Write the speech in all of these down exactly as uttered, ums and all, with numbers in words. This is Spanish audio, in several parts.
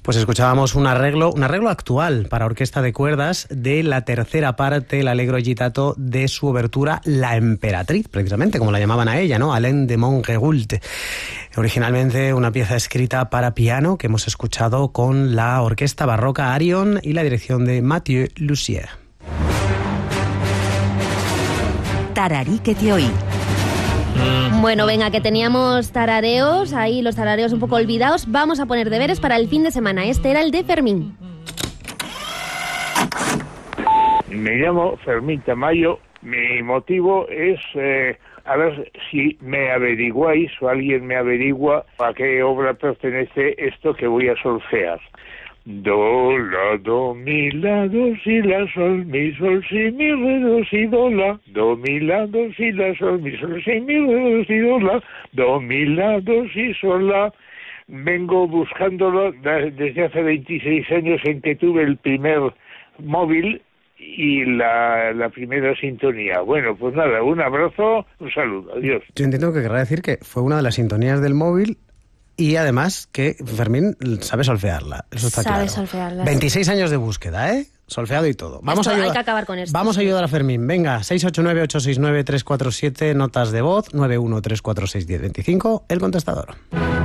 Pues escuchábamos un arreglo, un arreglo actual para orquesta de cuerdas de la tercera parte, el Allegro agitato de su obertura La Emperatriz, precisamente como la llamaban a ella, ¿no? Alain de Montgeroult. Originalmente una pieza escrita para piano que hemos escuchado con la orquesta barroca Arion y la dirección de Mathieu Lussier. Tararíquete hoy. Bueno, venga, que teníamos tarareos, ahí los tarareos un poco olvidados. Vamos a poner deberes para el fin de semana. Este era el de Fermín. Me llamo Fermín Tamayo. Mi motivo es, eh, a ver si me averiguáis o alguien me averigua a qué obra pertenece esto que voy a solfear. Do, la, do, mi, la, do, si, la, sol, mi, sol, si, mi, re, do, si, do, la. Do, mi, la, do, si, la, sol, mi, sol, si, mi, re, do, si, do, la. Do, mi, la, do, si, sol, la. Vengo buscándolo desde hace veintiséis años en que tuve el primer móvil y la, la primera sintonía. Bueno, pues nada, un abrazo, un saludo, adiós. Yo entiendo que querrá decir que fue una de las sintonías del móvil. Y además que Fermín sabe solfearla, eso está sabe claro. solfearla. veintiséis años de búsqueda, ¿eh? Solfeado y todo. Vamos Esto, a ayudar, hay que acabar con esto. Vamos a ayudar a Fermín. Venga, seis ocho nueve, ocho seis nueve, tres cuatro siete, notas de voz, nueve uno tres cuatro seis uno cero dos cinco, el contestador.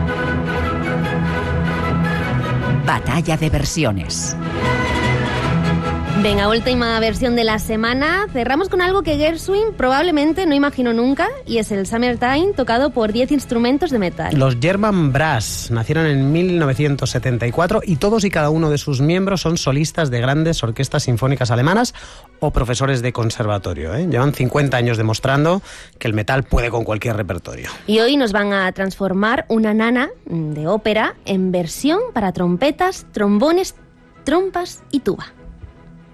Batalla de versiones. Venga, última versión de la semana. Cerramos con algo que Gershwin probablemente no imaginó nunca, y es el Summertime, tocado por diez instrumentos de metal. Los German Brass nacieron en mil novecientos setenta y cuatro y todos y cada uno de sus miembros son solistas de grandes orquestas sinfónicas alemanas o profesores de conservatorio, ¿eh? Llevan cincuenta años demostrando que el metal puede con cualquier repertorio. Y hoy nos van a transformar una nana de ópera en versión para trompetas, trombones, trompas y tuba.